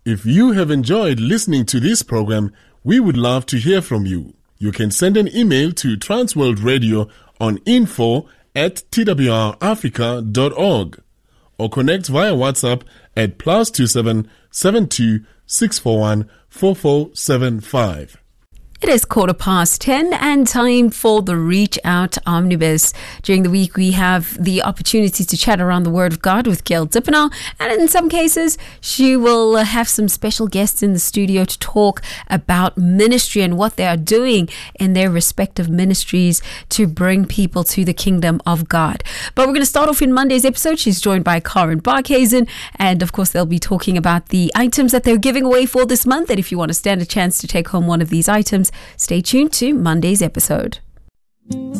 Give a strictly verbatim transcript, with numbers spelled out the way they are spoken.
If you have enjoyed listening to this program, we would love to hear from you. You can send an email to Transworld Radio on info at t w r africa dot org or connect via WhatsApp at plus two seven seven two six four one four four seven five. It is quarter past ten and time for the Reach Out Omnibus. During the week, we have the opportunity to chat around the Word of God with Gail Dippenaar, and in some cases, she will have some special guests in the studio to talk about ministry and what they are doing in their respective ministries to bring people to the kingdom of God. But we're going to start off in Monday's episode. She's joined by Karen Barkhuizen, and of course, they'll be talking about the items that they're giving away for this month. And if you want to stand a chance to take home one of these items, stay tuned to Monday's episode.